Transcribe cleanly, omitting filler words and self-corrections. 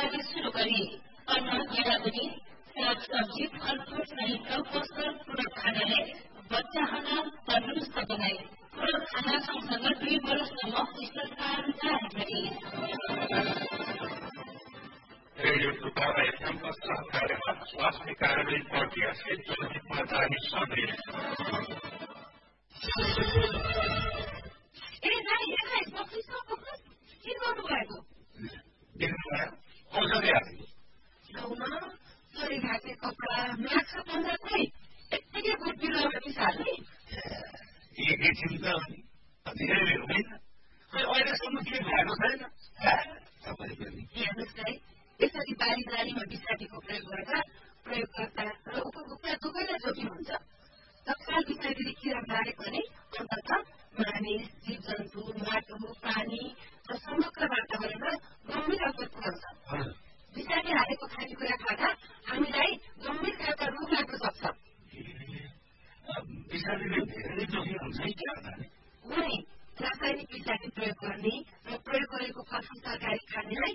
सरकारले सुरु गरे। अन्न, गेडागुडी, सागसब्जी, फलफुल सहितका पसल पूरक खानाले बच्चाहरू तन्दुरुस्त बनाए। पूरक खाना सँगसँगै 2 वर्षसम्म स्तनपान जारी गरे। रेडियो बाबा एफएमको सहकार्यमा स्वास्थ्य कार्यालय प्रक्रियासित जनहितमा जारी सन्देश। के गर्नुभएको? औषधि हाल्नु। छोरी घाँसे कपडा मास्क पन्जा खोइ यत्तिकै बोट बिरुवामा पिसाल्ने। एकैछिन त धेरै बेर होइन। खै अहिलेसम्म के भएको छैन। तपाईँ पनि हेर्नुहोस् है, यसरी बारी बारीमा विषादीको प्रयोग गर्दा प्रयोगकर्ता र उपभोक्ता दुवैलाई जोखिम हुन्छ। तत्काल विषादी किरा मारेको भने अन्ततः मानिस, जीवजन्तु, माटो, पानी र समग्र वातावरणमा गम्भीर असर पुर्याउँछ। विषादी हालेको खानेकुरा खाँदा हामीलाई गम्भीर खालका रोग लाग्न सक्छ। विषादीले धेरै जोखिम हुन्छ है क्या? नै रासायनिक विषादी प्रयोग गर्ने र प्रयोग गरेको फलफुल तरकारी खानेलाई